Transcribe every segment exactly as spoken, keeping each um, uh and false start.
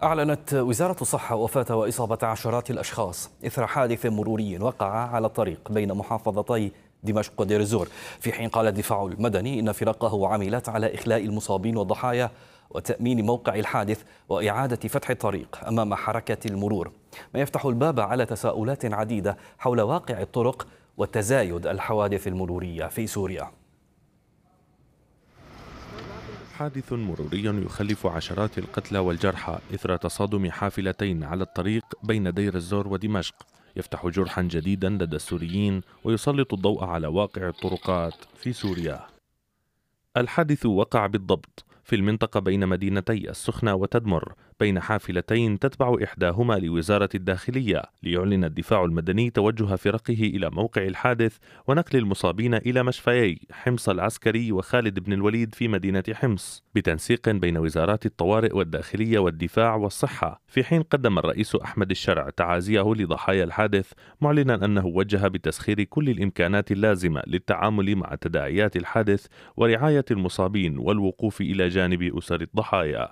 أعلنت وزارة الصحة وفاة وإصابة عشرات الأشخاص إثر حادث مروري وقع على الطريق بين محافظتي دمشق ودير الزور، في حين قال الدفاع المدني إن فرقه عملت على إخلاء المصابين والضحايا وتأمين موقع الحادث وإعادة فتح الطريق أمام حركة المرور، ما يفتح الباب على تساؤلات عديدة حول واقع الطرق وتزايد الحوادث المرورية في سوريا. حادث مروري يخلف عشرات القتلى والجرحى إثر تصادم حافلتين على الطريق بين دير الزور ودمشق، يفتح جرحا جديدا لدى السوريين ويسلط الضوء على واقع الطرقات في سوريا. الحادث وقع بالضبط في المنطقة بين مدينتي السخنة وتدمر بين حافلتين تتبع إحداهما لوزارة الداخلية، ليعلن الدفاع المدني توجه فرقه إلى موقع الحادث ونقل المصابين إلى مشفيي حمص العسكري وخالد بن الوليد في مدينة حمص بتنسيق بين وزارات الطوارئ والداخلية والدفاع والصحة، في حين قدم الرئيس أحمد الشرع تعازيه لضحايا الحادث، معلنا أنه وجه بتسخير كل الإمكانات اللازمة للتعامل مع تداعيات الحادث ورعاية المصابين والوقوف إلى جانب أسر الضحايا.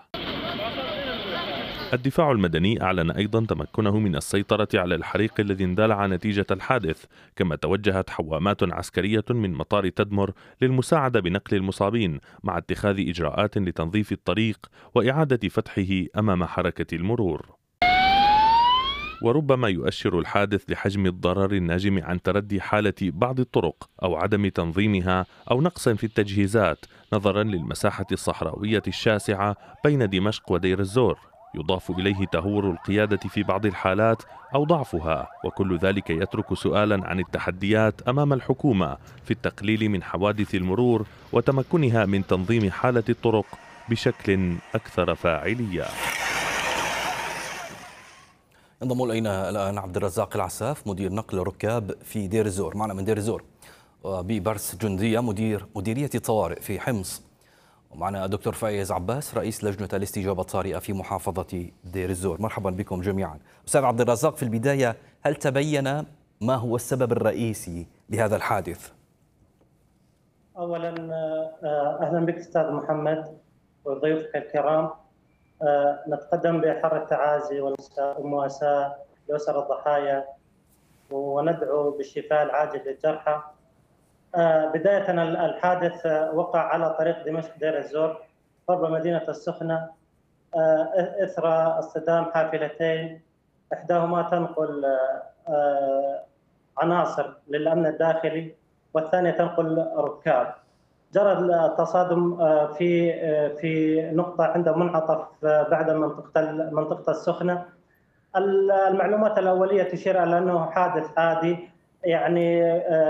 الدفاع المدني أعلن أيضا تمكنه من السيطرة على الحريق الذي اندلع نتيجة الحادث، كما توجهت حوامات عسكرية من مطار تدمر للمساعدة بنقل المصابين مع اتخاذ إجراءات لتنظيف الطريق وإعادة فتحه أمام حركة المرور. وربما يؤشر الحادث لحجم الضرر الناجم عن تردي حالة بعض الطرق أو عدم تنظيمها أو نقص في التجهيزات نظرا للمساحة الصحراوية الشاسعة بين دمشق ودير الزور، يضاف إليه تهور القيادة في بعض الحالات أو ضعفها، وكل ذلك يترك سؤالا عن التحديات أمام الحكومة في التقليل من حوادث المرور وتمكنها من تنظيم حالة الطرق بشكل أكثر فاعلية. انضم الينا الان عبد الرزاق العساف مدير نقل ركاب في دير الزور، معنا من دير الزور، وبيبرس جنديه مدير مديريه الطوارئ في حمص، ومعنا الدكتور فايز عباس رئيس لجنه الاستجابه الطارئه في محافظه دير الزور. مرحبا بكم جميعا. استاذ عبد الرزاق، في البدايه هل تبين ما هو السبب الرئيسي لهذا الحادث؟ اولا اهلا بك استاذ محمد وضيوفك الكرام. أه نتقدم بأحر التعازي والمواساة لأسر الضحايا وندعو بالشفاء العاجل للجرحى. أه بداية الحادث وقع على طريق دمشق دير الزور قرب مدينة السخنة أه إثر اصطدام حافلتين، إحداهما تنقل أه عناصر للأمن الداخلي والثانية تنقل ركاب. جرى التصادم في في نقطة عند منعطف بعد منطقة منطقة السخنة. المعلومات الأولية تشير إلى أنه حادث عادي، يعني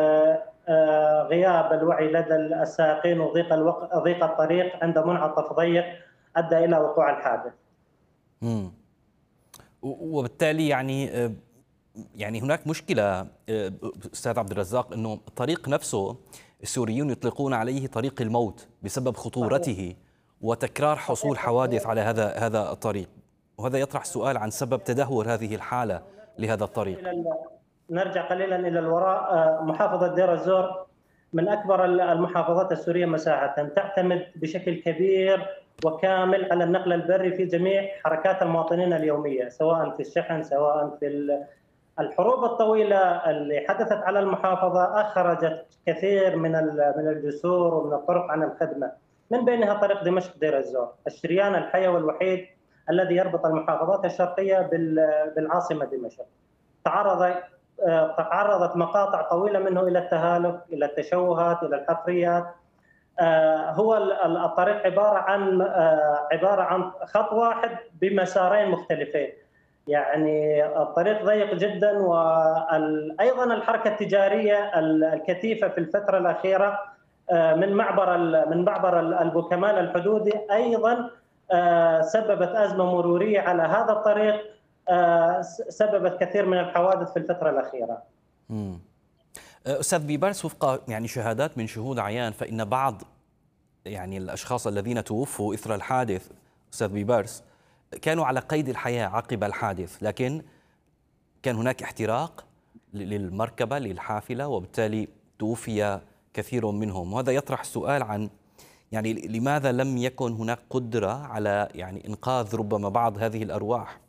غياب الوعي لدى السائقين وضيق الوق... ضيق الطريق عند منعطف ضيق أدى إلى وقوع الحادث. امم وبالتالي يعني يعني هناك مشكلة أستاذ عبد الرزاق، أنه الطريق نفسه السوريون يطلقون عليه طريق الموت بسبب خطورته وتكرار حصول حوادث على هذا هذا الطريق، وهذا يطرح سؤال عن سبب تدهور هذه الحالة لهذا الطريق. نرجع قليلا إلى الوراء. محافظة دير الزور من أكبر المحافظات السورية مساحة، تعتمد بشكل كبير وكامل على النقل البري في جميع حركات المواطنين اليومية، سواء في الشحن سواء في الحروب الطويلة اللي حدثت على المحافظة. أخرجت كثير من من الجسور ومن الطرق عن الخدمة، من بينها طريق دمشق دير الزور، الشريان الحيوي الوحيد الذي يربط المحافظات الشرقية بالعاصمة دمشق. تعرض تعرضت مقاطع طويلة منه إلى التهالك، إلى التشوهات، إلى الحفريات. هو الطريق عبارة عن عبارة عن خط واحد بمسارين مختلفين، يعني الطريق ضيق جدا. وايضا الحركه التجاريه الكثيفه في الفتره الاخيره من معبر من معبر البوكمال الحدودي ايضا سببت ازمه مروريه على هذا الطريق، سببت كثير من الحوادث في الفتره الاخيره. امم استاذ بيبرس، وفق يعني شهادات من شهود عيان، فان بعض يعني الاشخاص الذين توفوا اثر الحادث استاذ بيبرس كانوا على قيد الحياة عقب الحادث، لكن كان هناك احتراق للمركبة للحافلة وبالتالي توفي كثير منهم، وهذا يطرح السؤال عن يعني لماذا لم يكن هناك قدرة على يعني إنقاذ ربما بعض هذه الأرواح؟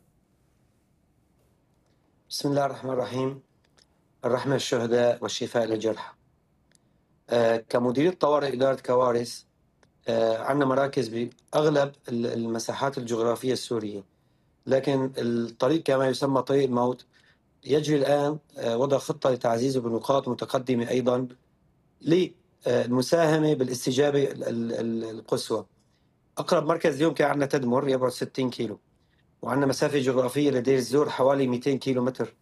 بسم الله الرحمن الرحيم. الرحمة للشهداء والشفاء للجرحى. آه كمدير طوارئ إدارة كوارث، آه عندنا مراكز بأغلب المساحات الجغرافية السورية، لكن الطريق كما يسمى طريق الموت يجري الآن آه وضع خطة لتعزيزه بنقاط متقدمة أيضا للمساهمة بالاستجابة القصوى. أقرب مركز اليوم كان عندنا تدمر يبعد ستين كيلو، وعندنا مسافة جغرافية لدير الزور حوالي مئتين كيلو متر.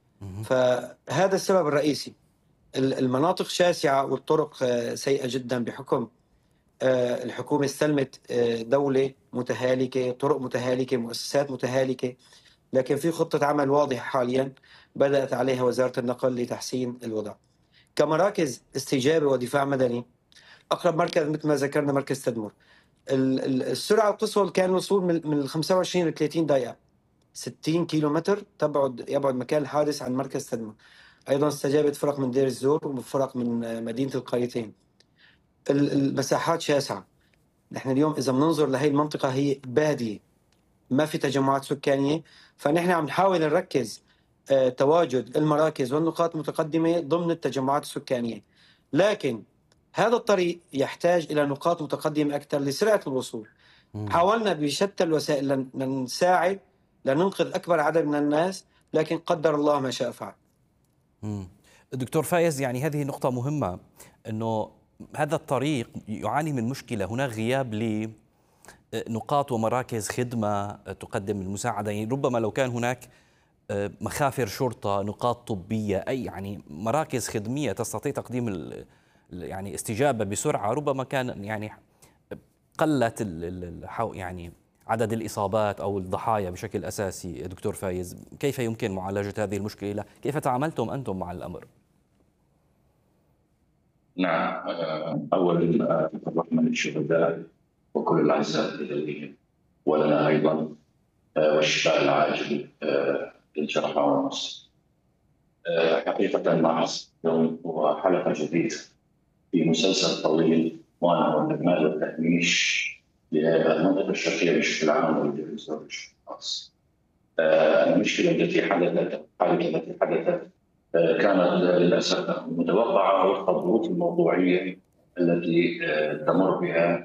فهذا السبب الرئيسي. المناطق شاسعة والطرق سيئة جدا بحكم الحكومة استلمت دولة متهالكة، طرق متهالكة، مؤسسات متهالكة، لكن في خطة عمل واضحة حاليا بدأت عليها وزارة النقل لتحسين الوضع. كمراكز استجابة ودفاع مدني، أقرب مركز مثل ما ذكرنا مركز تدمر. السرعة القصوى كان الوصول من خمسة وعشرين ل ثلاثين دقيقة، ستين كيلو متر تبعد يبعد مكان الحادث عن مركز تدمر. أيضا استجابت فرق من دير الزور وفرق من مدينة القريتين. المساحات شاسعة. نحن اليوم إذا بننظر لهي المنطقة هي بادية، ما في تجمعات سكانية، فنحن عم نحاول نركز تواجد المراكز والنقاط المتقدمة ضمن التجمعات السكانية، لكن هذا الطريق يحتاج إلى نقاط متقدمة أكثر لسرعة الوصول. حاولنا بشتى الوسائل لنساعد لننقذ أكبر عدد من الناس، لكن قدر الله ما شاء فعل. دكتور فايز، يعني هذه نقطة مهمة، أنه هذا الطريق يعاني من مشكلة، هناك غياب لنقاط ومراكز خدمة تقدم المساعدة. يعني ربما لو كان هناك مخافر شرطة، نقاط طبية، أي يعني مراكز خدمية تستطيع تقديم يعني استجابة بسرعة، ربما كان يعني قلت يعني عدد الإصابات أو الضحايا بشكل أساسي. دكتور فايز، كيف يمكن معالجة هذه المشكلة؟ كيف تعاملتم أنتم مع الأمر؟ نعم، أولا الرحمة للشهداء وكل الأعزاء الذين ولنا أيضا، والشفاء العاجل للجرحى والمصاب. حقيقة معز اليوم هو حلقة جديدة في مسلسل طويل وأنا والإجمال والتهميش للمنطقة الشرقية بشكل عام ولدير الزور بشكل خاص. المشكلة التي حدثت الحادثة التي حدثت كانت للأسف متوقعة وفق الضغوط الموضوعية التي تمر بها.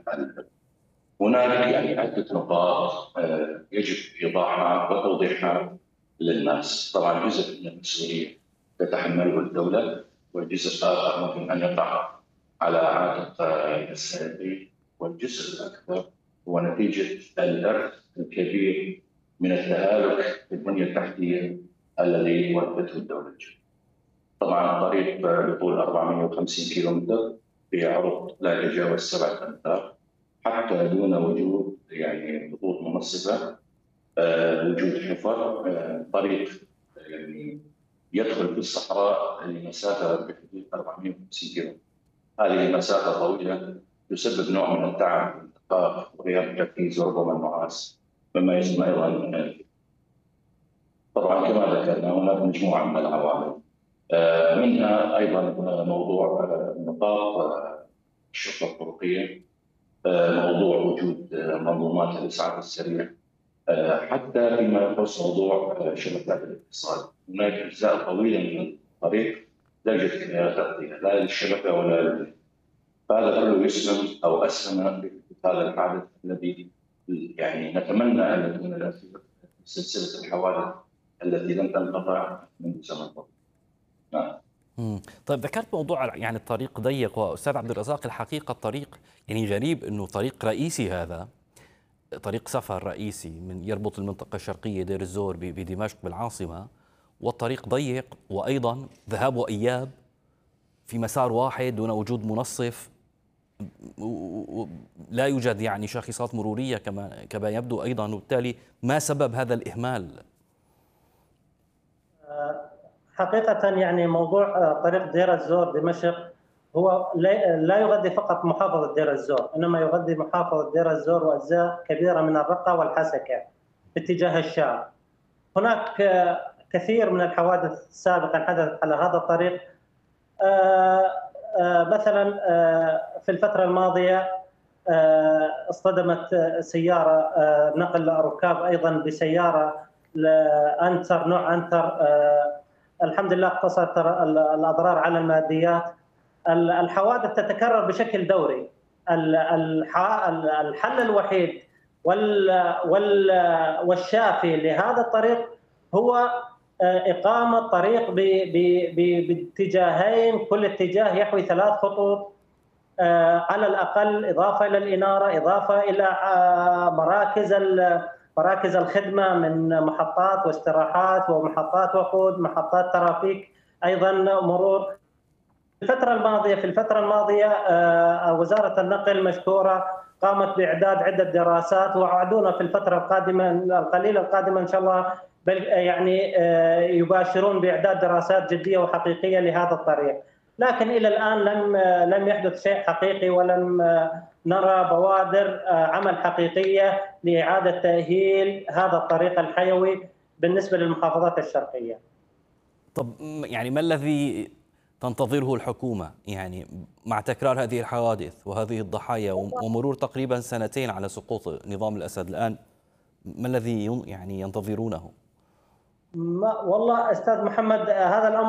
هناك يعني عدة نقاط يجب إيضاحها وتوضيحها للناس. طبعا جزء من المسؤولية تتحمله الدولة، والجزء الآخر ممكن أن يقع على عاتق السائقين، والجزء الأكبر هو نتيجة الإرث الكبير من التهالك في البنية التحتية الذي ولدته الدولة. طبعا الطريق بطول أربعمئة وخمسين كيلومتر في عرض لا يتجاوز سبعة أمتار، حتى دون وجود يعني خطوط منصفة، آه، وجود حفر، آه، طريق يعني يدخل في الصحراء لمسافة بحدود أربعمئة وخمسين كيلومتر. هذه مسافة طويلة تسبب نوع من التعب والإرهاق وغياب التركيز وربما النعاس، مما يسمى أيضا. طبعا كما ذكرنا هناك مجموعة من العوامل، منها أيضا موضوع نقاط الشرطة الطرقية، موضوع وجود منظومات الإسعاف السريع، حتى فيما يخص موضوع شبكات الاتصال. هناك أجزاء طويلة من الطريق لا يوجد فيها تغطية لا للشبكة ولا لل فهذا كله يسهم أو أسهم في هذا الحادث الذي يعني نتمنى أن يكون له سلسلة الحوادث التي لم تنقطع منذ زمن طويل. نعم. طيب، ذكرت موضوع يعني الطريق ضيق، واستاذ عبد الرزاق الحقيقه الطريق يعني غريب انه طريق رئيسي، هذا طريق سفر رئيسي من يربط المنطقه الشرقيه دير الزور بدمشق بالعاصمه، والطريق ضيق وايضا ذهاب واياب في مسار واحد دون وجود منصف، لا يوجد يعني شاخصات مروريه كما كما يبدو ايضا، وبالتالي ما سبب هذا الاهمال؟ حقيقة يعني موضوع طريق دير الزور دمشق هو لا يغذي فقط محافظة دير الزور، إنما يغذي محافظة دير الزور وأجزاء كبيرة من الرقة والحسكة باتجاه الشام. هناك كثير من الحوادث سابقا حدثت على هذا الطريق. مثلا في الفترة الماضية اصطدمت سيارة نقل ركاب أيضا بسيارة أنتر نوع أنتر. الحمد لله اقتصرت الأضرار على الماديات. الحوادث تتكرر بشكل دوري. الحل الوحيد والشافي لهذا الطريق هو إقامة طريق باتجاهين، كل اتجاه يحوي ثلاث خطوط على الأقل، إضافة إلى الإنارة، إضافة إلى مراكز مراكز الخدمة من محطات واستراحات ومحطات وقود، محطات ترافيك، أيضا مرور. الفترة الماضية في الفترة الماضية وزارة النقل مشكورة قامت بإعداد عدة دراسات، ووعدونا في الفترة القادمة القليلة القادمة إن شاء الله يعني يباشرون بإعداد دراسات جدية وحقيقية لهذا الطريق. لكن إلى الآن لم لم يحدث شيء حقيقي، ولم نرى بوادر عمل حقيقية لإعادة تأهيل هذا الطريق الحيوي بالنسبة للمحافظات الشرقية. طب يعني ما الذي تنتظره الحكومة يعني مع تكرار هذه الحوادث وهذه الضحايا ومرور تقريبا سنتين على سقوط نظام الأسد الآن؟ ما الذي يعني ينتظرونه؟ والله أستاذ محمد، هذا الأمر